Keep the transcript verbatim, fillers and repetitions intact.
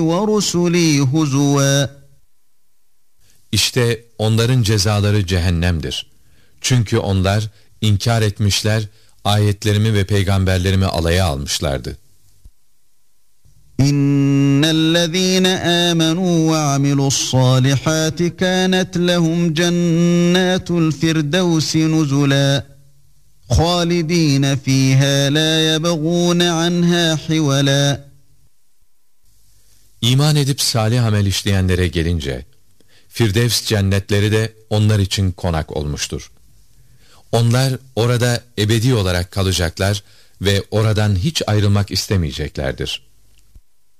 وَرُسُلِي هُزُوًا. İşte onların cezaları cehennemdir. Çünkü onlar inkar etmişler, ayetlerimi ve peygamberlerimi alaya almışlardı. İnnellezîne âmenû ve amilu's-sâlihâti kânet lehum cennâtul firdevsi nuzulâ. Khâlidîne fîhâ lâ yebğûne anhâ hivelâ. İman edip salih amel işleyenlere gelince, Firdevs cennetleri de onlar için konak olmuştur. Onlar orada ebedi olarak kalacaklar ve oradan hiç ayrılmak istemeyeceklerdir.